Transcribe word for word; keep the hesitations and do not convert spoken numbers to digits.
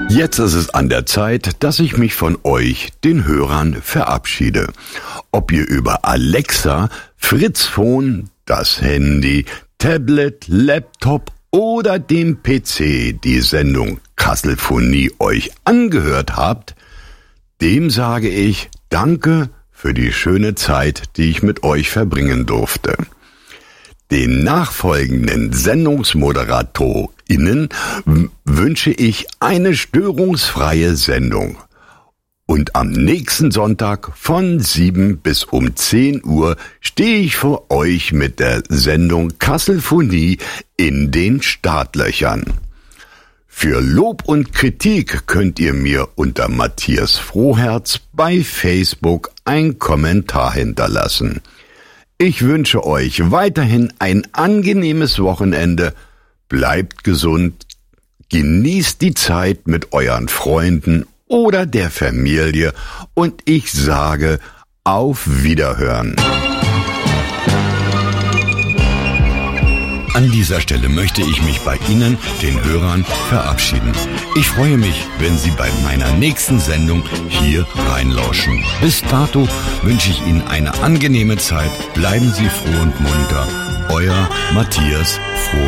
Jetzt ist es an der Zeit, dass ich mich von euch, den Hörern, verabschiede. Ob ihr über Alexa, Fritzphone, das Handy, Tablet, Laptop oder dem P C die Sendung Kasselphonie euch angehört habt, dem sage ich Danke für die schöne Zeit, die ich mit euch verbringen durfte. Den nachfolgenden SendungsmoderatorInnen wünsche ich eine störungsfreie Sendung. Und am nächsten Sonntag von sieben bis um zehn Uhr stehe ich vor euch mit der Sendung Kasselphonie in den Startlöchern. Für Lob und Kritik könnt ihr mir unter Matthias Froherz bei Facebook einen Kommentar hinterlassen. Ich wünsche euch weiterhin ein angenehmes Wochenende, bleibt gesund, genießt die Zeit mit euren Freunden oder der Familie und ich sage auf Wiederhören. An dieser Stelle möchte ich mich bei Ihnen, den Hörern, verabschieden. Ich freue mich, wenn Sie bei meiner nächsten Sendung hier reinlauschen. Bis dato wünsche ich Ihnen eine angenehme Zeit. Bleiben Sie froh und munter. Euer Matthias Froherz.